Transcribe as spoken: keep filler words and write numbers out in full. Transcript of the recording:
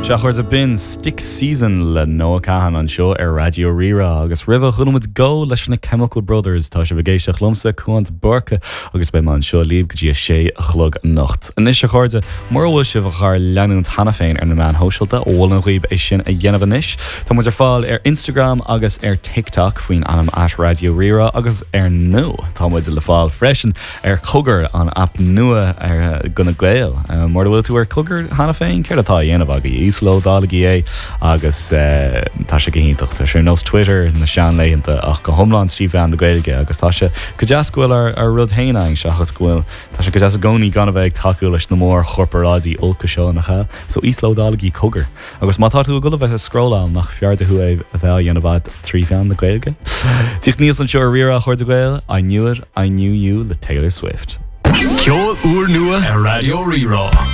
Seachar a bin stick season le Noah Cahan an seo ar Radio Rira agus ribh chunamid go leis na Chemical Brothers tá se bhgéisteach lomsa chuant borca agus be man seo líb go dtí sé a chlog nacht. An is se chuirde mórhfuil se bh char leanúnt hana féin ar na man hóisiilta óil na chuoib é sin a dhéanamh inis. Tá mu ar fáil ar Instagram agus ar TikTok faoin anam at Radio Rira agus ar nó. Tá muid le fáil freisin ar cogur an app nua ar gona gael. Mór bhfuil tú ar cogur hana féin ceir atá dhéanamh aga Ísló dálaí é agus tá sé gohíntaach tá sé nós Twitter na seanléonnta ach go thomláin Steve-An de Gaeilge agus tá sé go deascuil ar ar rud héanaing seachascuil tá sé go deas a gcónaí gan bheith taú leis na mór chorparáidí olca seo nach so Ísló dálaí cogur agus má tá tú go bheith a scrollán nach feardaú é a bheith dhéanamh Tríomh-An de Gaeilge. Tíocht níos an seo Rira chuir de Gael, I knew it, I knew you le Taylor Swift. Ceol úr nua a Radio Rira.